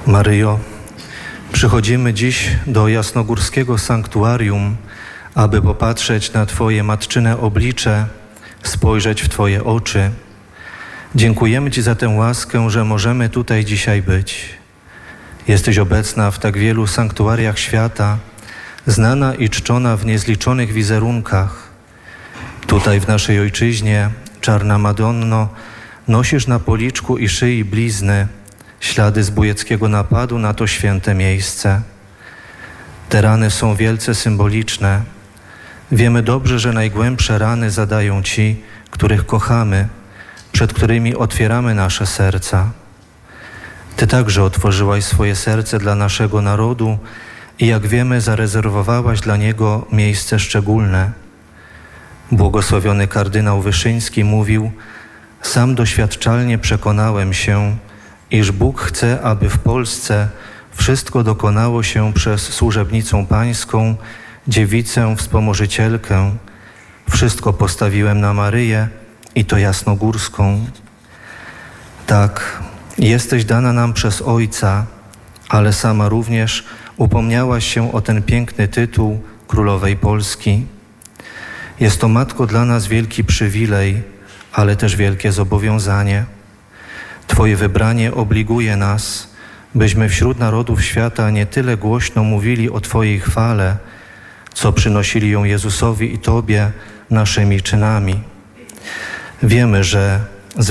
Maryjo, przychodzimy dziś do jasnogórskiego sanktuarium, aby popatrzeć na Twoje matczyne oblicze, spojrzeć w Twoje oczy. Dziękujemy Ci za tę łaskę, że możemy tutaj dzisiaj być. Jesteś obecna w tak wielu sanktuariach świata, znana i czczona w niezliczonych wizerunkach. Tutaj w naszej ojczyźnie, Czarna Madonno, nosisz na policzku i szyi blizny, ślady zbójeckiego napadu na to święte miejsce. Te rany są wielce symboliczne. Wiemy dobrze, że najgłębsze rany zadają ci, których kochamy, przed którymi otwieramy nasze serca. Ty także otworzyłaś swoje serce dla naszego narodu i jak wiemy, zarezerwowałaś dla niego miejsce szczególne. Błogosławiony kardynał Wyszyński mówił: sam doświadczalnie przekonałem się, iż Bóg chce, aby w Polsce wszystko dokonało się przez służebnicą pańską, dziewicę wspomożycielkę. Wszystko postawiłem na Maryję i to jasnogórską. Tak, jesteś dana nam przez Ojca, ale sama również upomniałaś się o ten piękny tytuł Królowej Polski. Jest to, Matko, dla nas wielki przywilej, ale też wielkie zobowiązanie. Twoje wybranie obliguje nas, byśmy wśród narodów świata nie tyle głośno mówili o Twojej chwale, co przynosili ją Jezusowi i Tobie naszymi czynami. Wiemy, że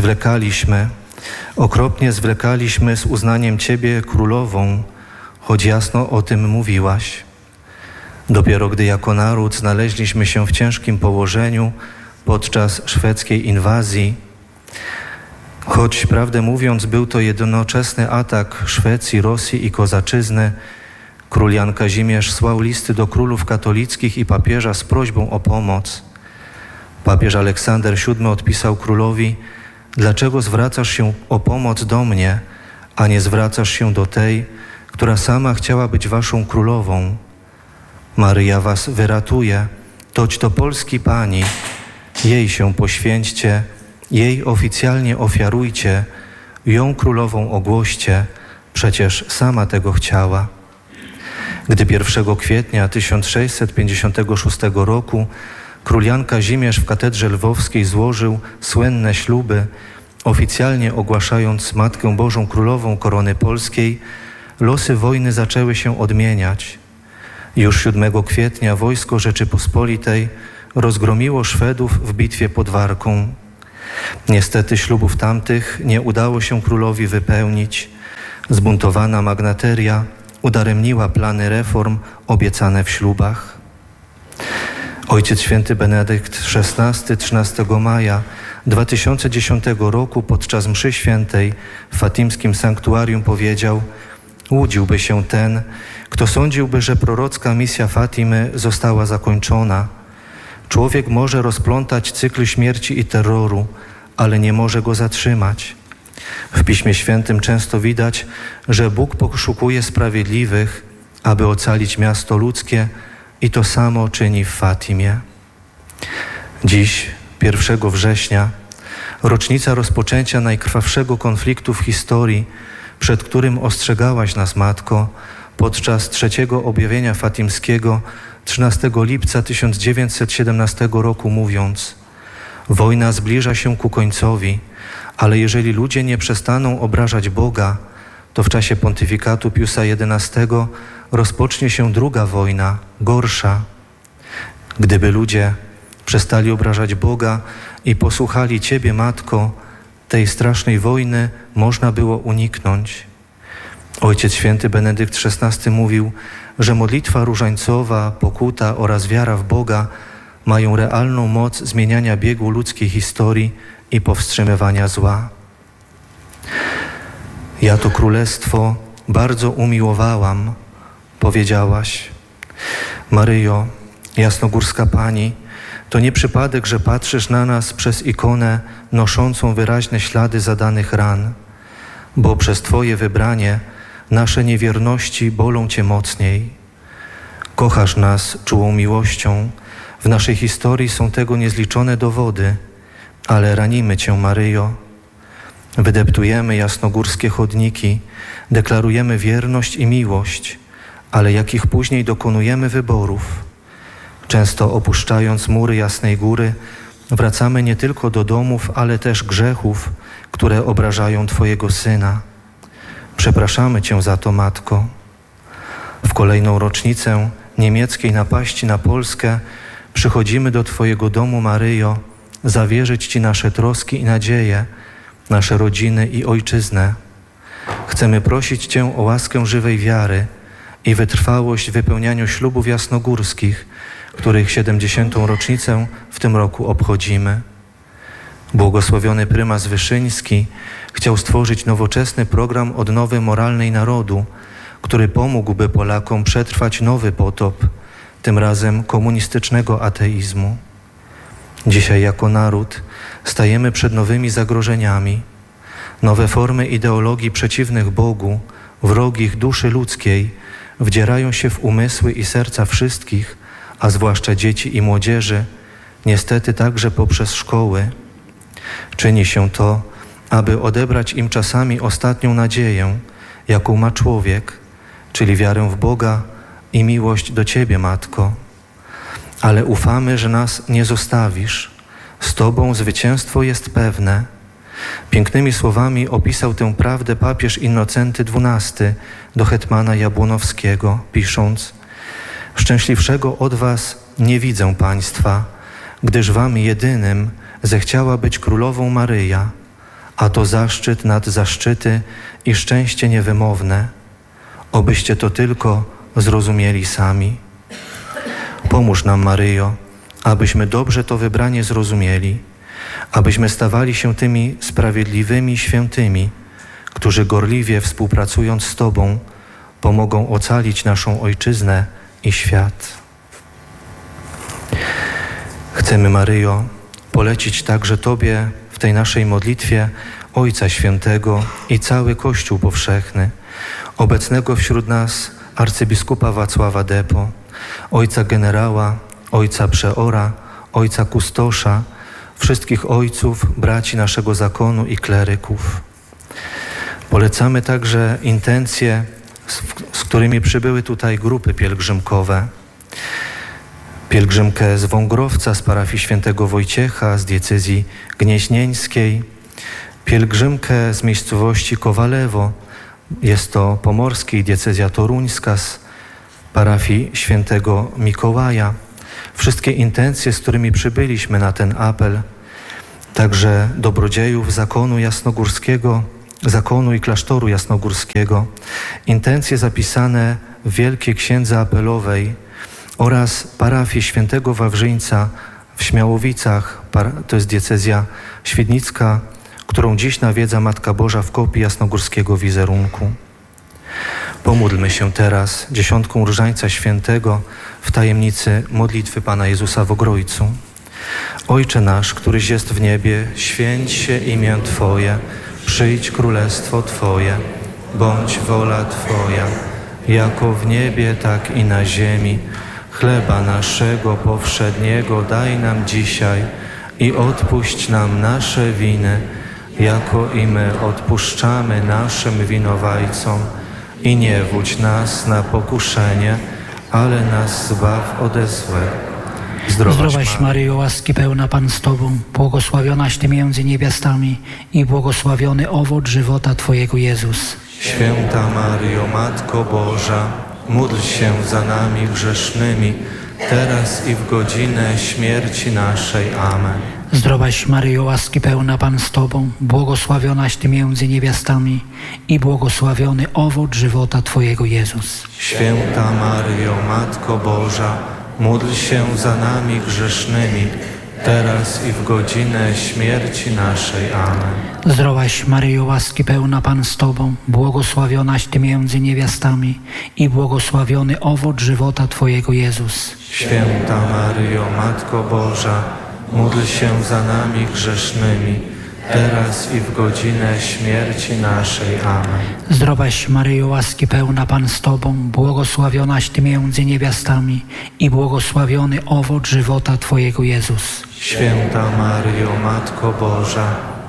okropnie zwlekaliśmy z uznaniem Ciebie królową, choć jasno o tym mówiłaś. Dopiero gdy jako naród znaleźliśmy się w ciężkim położeniu podczas szwedzkiej inwazji, choć prawdę mówiąc był to jednoczesny atak Szwecji, Rosji i kozaczyzny, król Jan Kazimierz słał listy do królów katolickich i papieża z prośbą o pomoc. Papież Aleksander VII odpisał królowi: dlaczego zwracasz się o pomoc do mnie, a nie zwracasz się do tej, która sama chciała być waszą królową? Maryja was wyratuje, toć to Polski Pani, jej się poświęćcie, jej oficjalnie ofiarujcie, ją królową ogłoście, przecież sama tego chciała. Gdy 1 kwietnia 1656 roku król Jan Kazimierz w katedrze lwowskiej złożył słynne śluby, oficjalnie ogłaszając Matkę Bożą Królową Korony Polskiej, losy wojny zaczęły się odmieniać. Już 7 kwietnia wojsko Rzeczypospolitej rozgromiło Szwedów w bitwie pod Warką. Niestety ślubów tamtych nie udało się królowi wypełnić. Zbuntowana magnateria udaremniła plany reform obiecane w ślubach. Ojciec święty Benedykt XVI 13 maja 2010 roku podczas mszy świętej w fatimskim sanktuarium powiedział: łudziłby się ten, kto sądziłby, że prorocka misja Fatimy została zakończona. Człowiek może rozplątać cykl śmierci i terroru, ale nie może go zatrzymać. W Piśmie Świętym często widać, że Bóg poszukuje sprawiedliwych, aby ocalić miasto ludzkie, i to samo czyni w Fatimie. Dziś, 1 września, rocznica rozpoczęcia najkrwawszego konfliktu w historii, przed którym ostrzegałaś nas, Matko, podczas trzeciego objawienia fatimskiego 13 lipca 1917 roku, mówiąc: wojna zbliża się ku końcowi, ale jeżeli ludzie nie przestaną obrażać Boga, to w czasie pontyfikatu Piusa XI rozpocznie się druga wojna, gorsza. Gdyby ludzie przestali obrażać Boga i posłuchali Ciebie, Matko, tej strasznej wojny można było uniknąć. Ojciec święty Benedykt XVI mówił, że modlitwa różańcowa, pokuta oraz wiara w Boga mają realną moc zmieniania biegu ludzkiej historii i powstrzymywania zła. Ja to królestwo bardzo umiłowałam, powiedziałaś. Maryjo, jasnogórska Pani, to nie przypadek, że patrzysz na nas przez ikonę noszącą wyraźne ślady zadanych ran, bo przez Twoje wybranie nasze niewierności bolą Cię mocniej. Kochasz nas czułą miłością, w naszej historii są tego niezliczone dowody, ale ranimy Cię, Maryjo. Wydeptujemy jasnogórskie chodniki, deklarujemy wierność i miłość, ale jakich później dokonujemy wyborów. Często opuszczając mury Jasnej Góry, wracamy nie tylko do domów, ale też grzechów, które obrażają Twojego Syna. Przepraszamy Cię za to, Matko. W kolejną rocznicę niemieckiej napaści na Polskę przychodzimy do Twojego domu, Maryjo, zawierzyć Ci nasze troski i nadzieje, nasze rodziny i ojczyznę. Chcemy prosić Cię o łaskę żywej wiary i wytrwałość w wypełnianiu ślubów jasnogórskich, których 70. rocznicę w tym roku obchodzimy. Błogosławiony prymas Wyszyński chciał stworzyć nowoczesny program odnowy moralnej narodu, który pomógłby Polakom przetrwać nowy potop, tym razem komunistycznego ateizmu. Dzisiaj jako naród stajemy przed nowymi zagrożeniami. Nowe formy ideologii przeciwnych Bogu, wrogich duszy ludzkiej, wdzierają się w umysły i serca wszystkich, a zwłaszcza dzieci i młodzieży, niestety także poprzez szkoły. Czyni się to, aby odebrać im czasami ostatnią nadzieję, jaką ma człowiek, czyli wiarę w Boga i miłość do Ciebie, Matko. Ale ufamy, że nas nie zostawisz. Z Tobą zwycięstwo jest pewne. Pięknymi słowami opisał tę prawdę papież Innocenty XII do hetmana Jabłonowskiego, pisząc: szczęśliwszego od was nie widzę państwa, gdyż wam jedynym zechciała być królową Maryja, a to zaszczyt nad zaszczyty i szczęście niewymowne. Obyście to tylko zrozumieli sami. Pomóż nam, Maryjo, abyśmy dobrze to wybranie zrozumieli, abyśmy stawali się tymi sprawiedliwymi świętymi, którzy gorliwie współpracując z Tobą pomogą ocalić naszą ojczyznę i świat. Chcemy, Maryjo, polecić także Tobie w tej naszej modlitwie Ojca Świętego i cały Kościół powszechny, obecnego wśród nas arcybiskupa Wacława Depo, ojca generała, ojca przeora, ojca kustosza, wszystkich ojców, braci naszego zakonu i kleryków. Polecamy także intencje, z którymi przybyły tutaj grupy pielgrzymkowe. Pielgrzymkę z Wągrowca, z parafii świętego Wojciecha, z diecezji gnieźnieńskiej, pielgrzymkę z miejscowości Kowalewo, jest to pomorskiej diecezja toruńska, z parafii świętego Mikołaja. Wszystkie intencje, z którymi przybyliśmy na ten apel, także dobrodziejów zakonu jasnogórskiego, zakonu i klasztoru jasnogórskiego, intencje zapisane w Wielkiej Księdze Apelowej oraz parafii świętego Wawrzyńca w Śmiałowicach, to jest diecezja świdnicka, którą dziś nawiedza Matka Boża w kopii jasnogórskiego wizerunku. Pomódlmy się teraz dziesiątką Różańca Świętego w tajemnicy modlitwy Pana Jezusa w Ogrójcu. Ojcze nasz, któryś jest w niebie, święć się imię Twoje, przyjdź królestwo Twoje, bądź wola Twoja, jako w niebie, tak i na ziemi. Chleba naszego powszedniego daj nam dzisiaj i odpuść nam nasze winy, jako i my odpuszczamy naszym winowajcom. I nie wódź nas na pokuszenie, ale nas zbaw ode złego. Zdrowaś Maryjo, łaski pełna Pan z Tobą, błogosławionaś Ty między niewiastami i błogosławiony owoc żywota Twojego, Jezus. Święta Maryjo, Matko Boża, módl się za nami grzesznymi, teraz i w godzinę śmierci naszej. Amen. Zdrowaś Maryjo, łaski pełna Pan z Tobą, błogosławionaś Ty między niewiastami i błogosławiony owoc żywota Twojego, Jezus. Święta Maryjo, Matko Boża, módl się za nami grzesznymi, teraz i w godzinę śmierci naszej. Amen. Zdrowaś Maryjo, łaski pełna Pan z Tobą, błogosławionaś Ty między niewiastami i błogosławiony owoc żywota Twojego, Jezus. Święta Maryjo, Matko Boża, módl się za nami grzesznymi, teraz i w godzinę śmierci naszej. Amen. Zdrowaś Maryjo, łaski pełna Pan z Tobą, błogosławionaś Ty między niewiastami i błogosławiony owoc żywota Twojego, Jezus. Święta Maryjo, Matko Boża,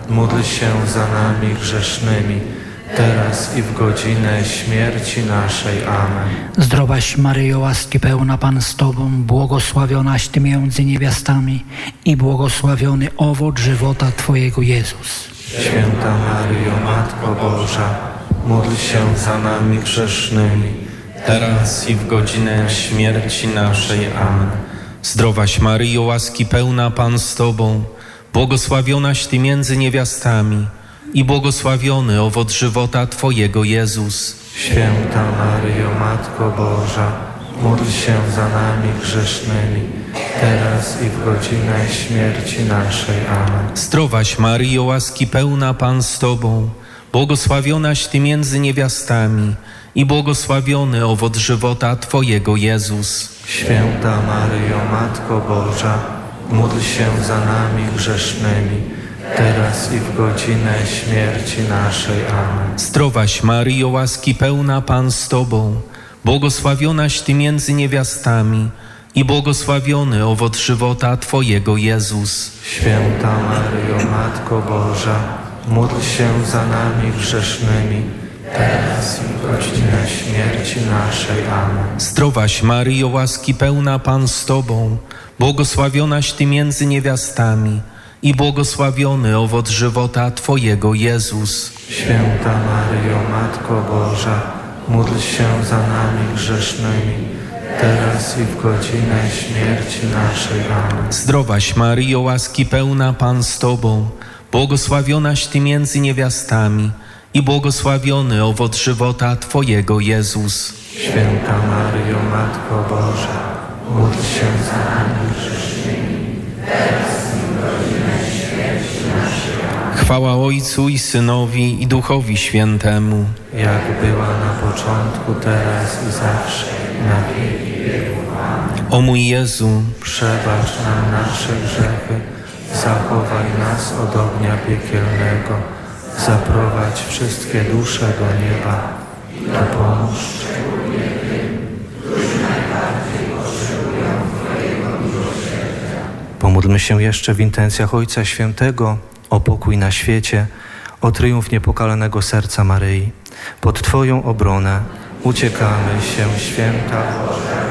módl się za nami grzesznymi, teraz i w godzinę śmierci naszej. Amen. Zdrowaś Maryjo, łaski pełna Pan z Tobą, błogosławionaś Ty między niewiastami i błogosławiony owoc żywota Twojego, Jezus. Święta Maryjo, Matko Boża, módl się za nami grzesznymi, teraz i w godzinę śmierci naszej. Amen. Zdrowaś Maryjo, łaski pełna Pan z Tobą, błogosławionaś Ty między niewiastami i błogosławiony owoc żywota Twojego, Jezus. Święta Maryjo, Matko Boża, módl się za nami grzesznymi, teraz i w godzinę śmierci naszej. Amen. Zdrowaś Maryjo, łaski pełna Pan z Tobą, błogosławionaś Ty między niewiastami i błogosławiony owoc żywota Twojego, Jezus. Święta Maryjo, Matko Boża, módl się za nami grzesznymi, teraz i w godzinę śmierci naszej. Amen. Zdrowaś Maryjo, łaski pełna Pan z Tobą, błogosławionaś Ty między niewiastami i błogosławiony owoc żywota Twojego, Jezus. Święta Maryjo, Matko Boża, módl się za nami grzesznymi, teraz i w godzinę śmierci naszej. Amen. Zdrowaś Maryjo, łaski pełna Pan z Tobą, błogosławionaś Ty między niewiastami i błogosławiony owoc żywota Twojego, Jezus. Święta Maryjo, Matko Boża, módl się za nami grzesznymi, teraz i w godzinę śmierci naszej. Amen. Zdrowaś Maryjo, łaski pełna Pan z Tobą, błogosławionaś Ty między niewiastami i błogosławiony owoc żywota Twojego, Jezus. Święta Maryjo, Matko Boża, módl się za nami grzesznymi, teraz i w godzinę śmierci naszej. Amen. Chwała Ojcu i Synowi i Duchowi Świętemu, Jak była na początku, teraz i zawsze, na wieki wieków. Amen. o mój Jezu, Przebacz nam nasze grzechy, zachowaj nas od ognia piekielnego, zaprowadź wszystkie dusze do nieba i dopomóż szczególnie tym, którzy najbardziej potrzebują Twojego miłosierdzia. Pomódlmy się jeszcze w intencjach Ojca Świętego o pokój na świecie, o triumf niepokalanego serca Maryi. Pod Twoją obronę uciekamy się, Święta Boża.